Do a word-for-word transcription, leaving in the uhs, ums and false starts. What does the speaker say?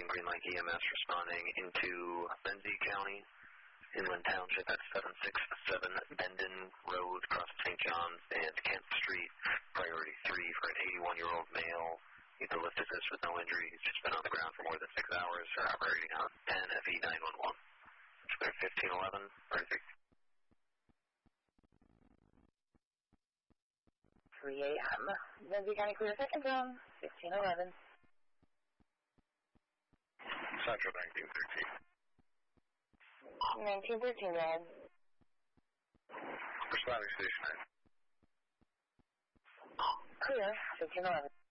fifteen Green Lake E M S responding into Benzie County, Inland Township at seven six seven Bendon Road, across Saint John's and Kent Street. Priority three for an eighty-one-year-old male. Either lift assist with no injury. He's just been on the ground for more than six hours. Or operating on ten F E nine one one. Clear fifteen eleven, thirty-three. three A M Benzie County clear second zone, fifteen eleven. Central nineteen thirteen. nineteen thirteen, go ahead. Responding station nine. Clear, fifteen eleven.